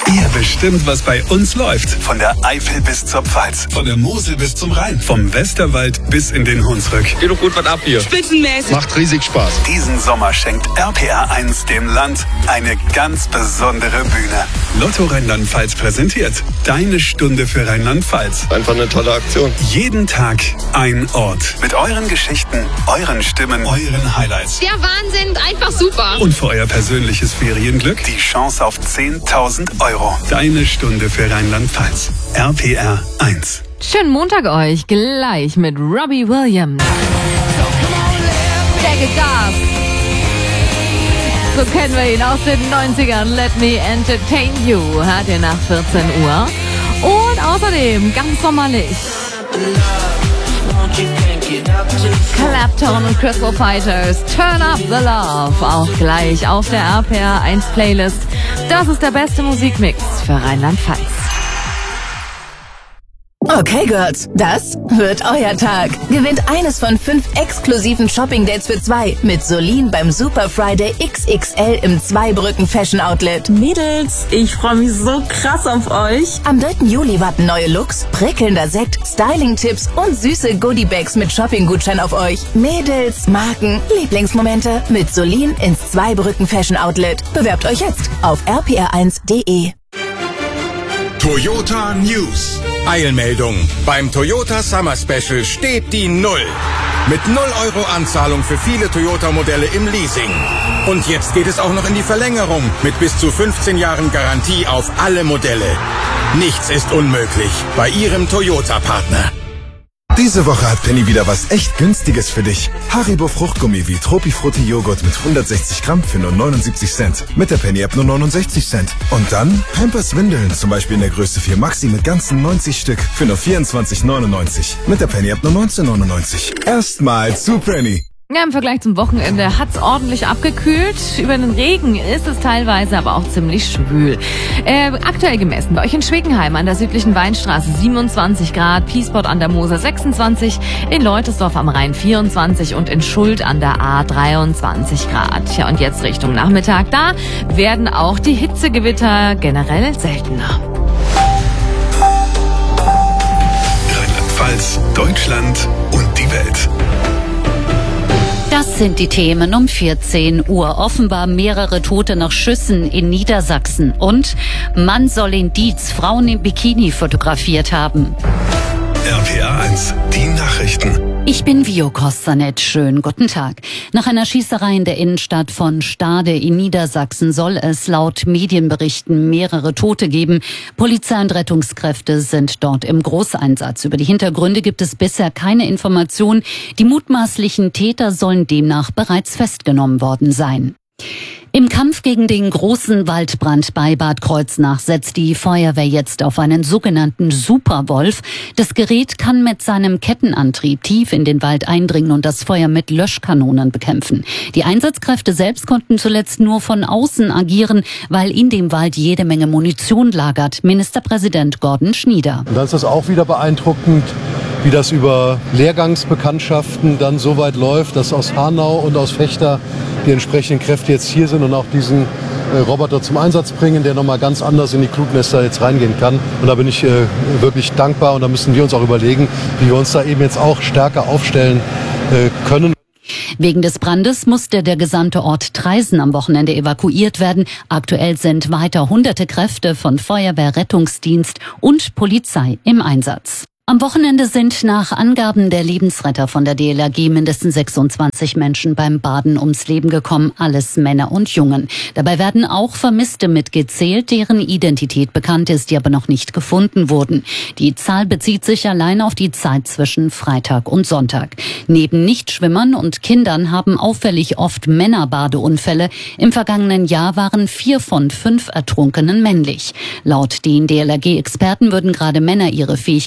Ihr bestimmt, was bei uns läuft. Von der Eifel bis zur Pfalz. Von der Mosel bis zum Rhein. Vom Westerwald bis in den Hunsrück. Geht doch gut was ab hier. Spitzenmäßig. Macht riesig Spaß. Diesen Sommer schenkt RPR1 dem Land eine ganz besondere Bühne. Lotto Rheinland-Pfalz präsentiert Deine Stunde für Rheinland-Pfalz. Einfach eine tolle Aktion. Jeden Tag ein Ort. Mit euren Geschichten, euren Stimmen, euren Highlights. Der Wahnsinn, einfach super. Und für euer persönliches Ferienglück die Chance auf 10.000 €. Deine Stunde für Rheinland-Pfalz. RPR 1. Schönen Montag euch, gleich mit Robbie Williams. Take Gas. So kennen wir ihn aus den 90ern. Let me entertain you. Hört ihr nach 14 Uhr. Und außerdem ganz sommerlich. Clapton und Crystal Fighters, Turn Up the Love, auch gleich auf der RPR 1 Playlist. Das ist der beste Musikmix für Rheinland-Pfalz. Okay, Girls, das wird euer Tag. Gewinnt eines von 5 exklusiven Shopping-Dates für 2 mit Solin beim Super Friday XXL im Zweibrücken Fashion Outlet. Mädels, ich freue mich so krass auf euch. Am 3. Juli warten neue Looks, prickelnder Sekt, Styling-Tipps und süße Goodie-Bags mit Shopping-Gutschein auf euch. Mädels, Marken, Lieblingsmomente mit Solin ins Zweibrücken Fashion Outlet. Bewerbt euch jetzt auf rpr1.de. Toyota News. Eilmeldung. Beim Toyota Summer Special steht die 0. Mit 0 € Anzahlung für viele Toyota-Modelle im Leasing. Und jetzt geht es auch noch in die Verlängerung mit bis zu 15 Jahren Garantie auf alle Modelle. Nichts ist unmöglich bei Ihrem Toyota-Partner. Diese Woche hat Penny wieder was echt Günstiges für dich. Haribo Fruchtgummi wie Tropifrutti Joghurt mit 160 Gramm für nur 79 Cent. Mit der Penny-App nur 69 Cent. Und dann Pampers Windeln, zum Beispiel in der Größe 4 Maxi mit ganzen 90 Stück für nur 24,99. Mit der Penny-App nur 19,99. Erstmal zu Penny. Ja, im Vergleich zum Wochenende hat's ordentlich abgekühlt. Über den Regen ist es teilweise aber auch ziemlich schwül. Aktuell gemessen bei euch in Schweckenheim an der südlichen Weinstraße 27 Grad, Piesport an der Moser 26, in Leutesdorf am Rhein 24 und in Schuld an der A 23 Grad. Ja, und jetzt Richtung Nachmittag, da werden auch die Hitzegewitter generell seltener. Rheinland-Pfalz, Deutschland und die Welt. Das sind die Themen um 14 Uhr. Offenbar mehrere Tote nach Schüssen in Niedersachsen. Und Mann soll in Dietz Frauen im Bikini fotografiert haben. RPR 1, die Nachrichten. Ich bin Vio Kostanet. Schönen guten Tag. Nach einer Schießerei in der Innenstadt von Stade in Niedersachsen soll es laut Medienberichten mehrere Tote geben. Polizei und Rettungskräfte sind dort im Großeinsatz. Über die Hintergründe gibt es bisher keine Informationen. Die mutmaßlichen Täter sollen demnach bereits festgenommen worden sein. Im Kampf gegen den großen Waldbrand bei Bad Kreuznach setzt die Feuerwehr jetzt auf einen sogenannten Superwolf. Das Gerät kann mit seinem Kettenantrieb tief in den Wald eindringen und das Feuer mit Löschkanonen bekämpfen. Die Einsatzkräfte selbst konnten zuletzt nur von außen agieren, weil in dem Wald jede Menge Munition lagert. Ministerpräsident Gordon Schnieder. Und dann ist das auch wieder beeindruckend, wie das über Lehrgangsbekanntschaften dann so weit läuft, dass aus Hanau und aus Vechta die entsprechenden Kräfte jetzt hier sind und auch diesen Roboter zum Einsatz bringen, der nochmal ganz anders in die Flugnester jetzt reingehen kann. Und da bin ich wirklich dankbar und da müssen wir uns auch überlegen, wie wir uns da eben jetzt auch stärker aufstellen können. Wegen des Brandes musste der gesamte Ort Traisen am Wochenende evakuiert werden. Aktuell sind weiter hunderte Kräfte von Feuerwehr, Rettungsdienst und Polizei im Einsatz. Am Wochenende sind nach Angaben der Lebensretter von der DLRG mindestens 26 Menschen beim Baden ums Leben gekommen, alles Männer und Jungen. Dabei werden auch Vermisste mitgezählt, deren Identität bekannt ist, die aber noch nicht gefunden wurden. Die Zahl bezieht sich allein auf die Zeit zwischen Freitag und Sonntag. Neben Nichtschwimmern und Kindern haben auffällig oft Männer Badeunfälle. Im vergangenen Jahr waren 4 von 5 Ertrunkenen männlich. Laut den DLRG-Experten würden gerade Männer ihre Fähigkeiten über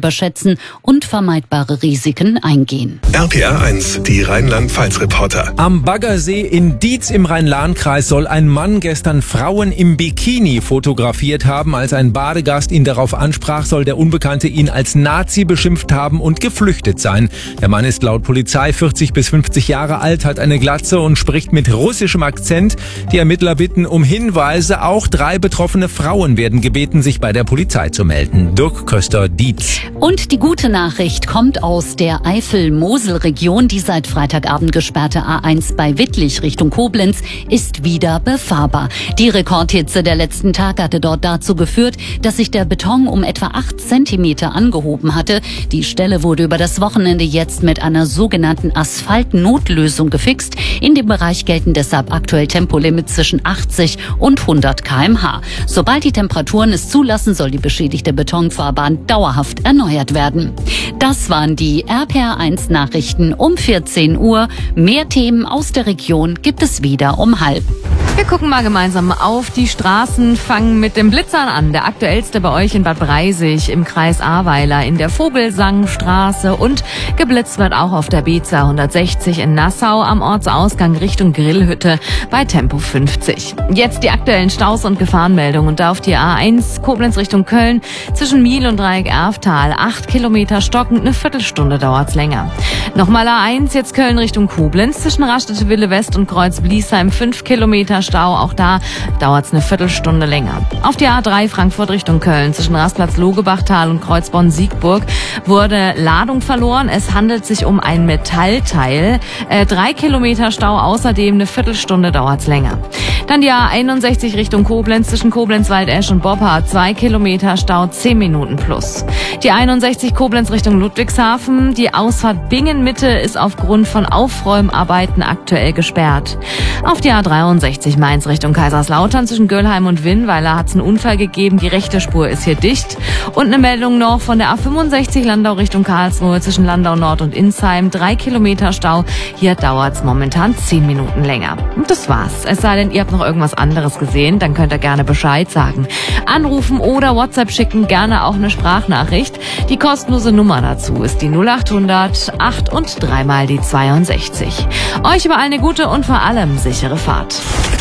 überschätzen und vermeidbare Risiken eingehen. RPA 1, die Rheinland-Pfalz-Reporter. Am Baggersee in Dietz im Rhein-Lahn-Kreis soll ein Mann gestern Frauen im Bikini fotografiert haben. Als ein Badegast ihn darauf ansprach, soll der Unbekannte ihn als Nazi beschimpft haben und geflüchtet sein. Der Mann ist laut Polizei 40 bis 50 Jahre alt, hat eine Glatze und spricht mit russischem Akzent. Die Ermittler bitten um Hinweise. Auch 3 betroffene Frauen werden gebeten, sich bei der Polizei zu melden. Dirk Köster, Dietz. Und die gute Nachricht kommt aus der Eifel-Mosel-Region. Die seit Freitagabend gesperrte A1 bei Wittlich Richtung Koblenz ist wieder befahrbar. Die Rekordhitze der letzten Tage hatte dort dazu geführt, dass sich der Beton um etwa 8 Zentimeter angehoben hatte. Die Stelle wurde über das Wochenende jetzt mit einer sogenannten Asphalt-Notlösung gefixt. In dem Bereich gelten deshalb aktuell Tempolimits zwischen 80 und 100 km/h. Sobald die Temperaturen es zulassen, soll die beschädigte Betonfahrbahn dauerhaft erneuert werden. Das waren die RPA1 Nachrichten um 14 Uhr. Mehr Themen aus der Region gibt es wieder um 12:30. Wir gucken mal gemeinsam auf die Straßen, fangen mit dem Blitzern an. Der aktuellste bei euch in Bad Breisig im Kreis Ahrweiler in der Vogelsangstraße und geblitzt wird auch auf der BZ 160 in Nassau am Ortsausgang Richtung Grillhütte bei Tempo 50. Jetzt die aktuellen Staus und Gefahrenmeldungen und da auf die A1 Koblenz Richtung Köln zwischen Miel und Dreieck Erftal 8 Kilometer stockend, eine Viertelstunde dauert's länger. Nochmal A1 jetzt Köln Richtung Koblenz zwischen Raststätte Wille West und Kreuz Bliesheim 5 Kilometer Stau, auch da dauert's eine Viertelstunde länger. Auf die A3 Frankfurt Richtung Köln zwischen Rastplatz Logebachtal und Kreuzborn-Siegburg wurde Ladung verloren. Es handelt sich um ein Metallteil. 3 Kilometer Stau, außerdem eine Viertelstunde dauert's länger. Dann die A61 Richtung Koblenz zwischen Koblenz-Waldesch und Boppa 2 Kilometer Stau, 10 Minuten plus. Die 61 Koblenz Richtung Ludwigshafen, die Ausfahrt Bingen-Mitte ist aufgrund von Aufräumarbeiten aktuell gesperrt. Auf die A63 Mainz Richtung Kaiserslautern zwischen Göllheim und Winnweiler hat es einen Unfall gegeben. Die rechte Spur ist hier dicht. Und eine Meldung noch von der A65 Landau Richtung Karlsruhe zwischen Landau Nord und Insheim. 3 Kilometer Stau. Hier dauert es momentan 10 Minuten länger. Und das war's. Es sei denn, ihr habt noch irgendwas anderes gesehen, dann könnt ihr gerne Bescheid sagen. Anrufen oder WhatsApp schicken, gerne auch eine Sprachnachricht. Die kostenlose Nummer dazu ist die 0800 8 und 3 mal die 62. Euch überall eine gute und vor allem sichere Fahrt.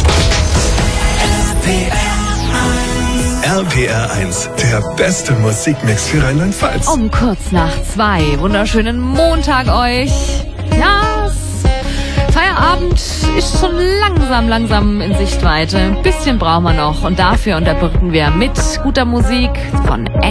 RPR 1, der beste Musikmix für Rheinland-Pfalz. Um kurz nach 2. Wunderschönen Montag euch. Ja, Feierabend ist schon langsam in Sichtweite. Ein bisschen brauchen wir noch und dafür unterbrücken wir mit guter Musik von